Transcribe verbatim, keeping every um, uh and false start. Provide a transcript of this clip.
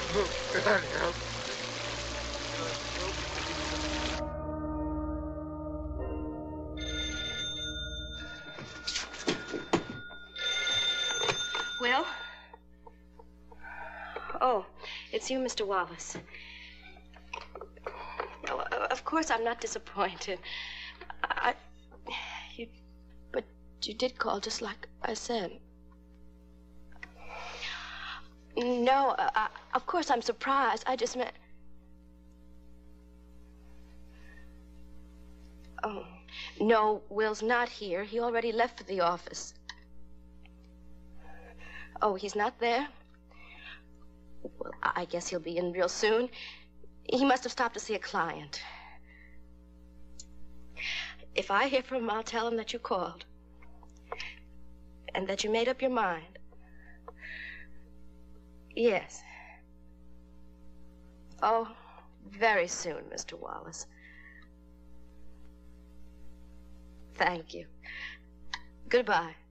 Will? Oh, it's you, Mister Wallace. Oh, of course I'm not disappointed. I... You... But you did call just like I said. No, uh, I, of course I'm surprised. I just meant... Oh, no, Will's not here. He already left for the office. Oh, he's not there? Well, I guess he'll be in real soon. He must have stopped to see a client. If I hear from him, I'll tell him that you called. And that you made up your mind. Yes. Oh, very soon, Mister Wallace. Thank you. Goodbye.